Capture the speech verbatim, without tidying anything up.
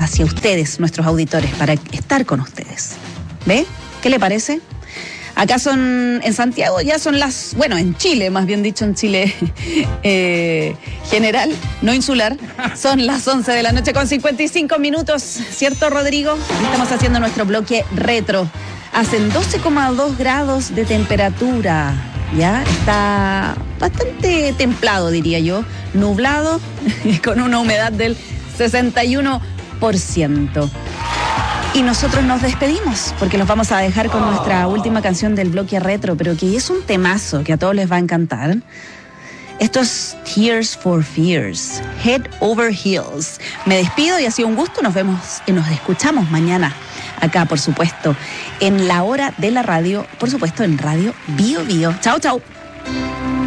hacia ustedes, nuestros auditores, para estar con ustedes. ¿Ve? ¿Qué le parece? Acá son, en Santiago ya son las, bueno, en Chile, más bien dicho, en Chile eh, general, no insular, son las once de la noche con cincuenta y cinco minutos, ¿cierto, Rodrigo? Estamos haciendo nuestro bloque retro. Hacen doce coma dos grados de temperatura, ¿ya? Está bastante templado, diría yo, nublado y con una humedad del sesenta y uno por ciento. Y nosotros nos despedimos porque los vamos a dejar con nuestra última canción del bloque retro, pero que es un temazo que a todos les va a encantar. Esto es Tears for Fears, Head Over Heels. Me despido y ha sido un gusto. Nos vemos y nos escuchamos mañana acá, por supuesto, en la hora de la radio, por supuesto, en Radio Bio Bio. Chao, chao.